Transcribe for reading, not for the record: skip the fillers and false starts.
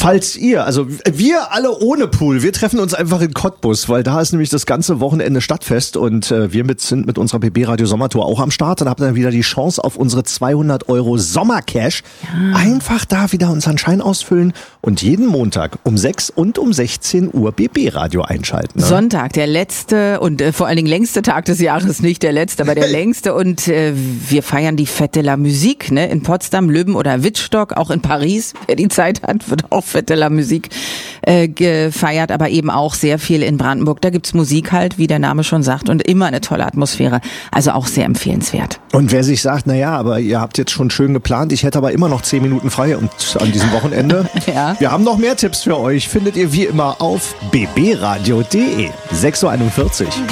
Falls ihr, also wir alle ohne Pool, wir treffen uns einfach in Cottbus, weil da ist nämlich das ganze Wochenende Stadtfest und wir sind mit unserer BB Radio Sommertour auch am Start und habt dann wieder die Chance auf unsere 200 € Sommercash. Ja. Einfach da wieder unseren Schein ausfüllen und jeden Montag um 6 und um 16 Uhr BB Radio einschalten. Ne? Sonntag, der letzte und vor allen Dingen längste Tag des Jahres, nicht der letzte, aber der längste und wir feiern die Fête de la Musique, ne? In Potsdam, Lübben oder Wittstock, auch in Paris, wer die Zeit hat, wird auch Fête de la Musique gefeiert, aber eben auch sehr viel in Brandenburg. Da gibt's Musik halt, wie der Name schon sagt, und immer eine tolle Atmosphäre. Also auch sehr empfehlenswert. Und wer sich sagt, naja, aber ihr habt jetzt schon schön geplant, ich hätte aber immer noch 10 Minuten frei und an diesem Wochenende. Ja. Wir haben noch mehr Tipps für euch, findet ihr wie immer auf bbradio.de. 6:41 Uhr.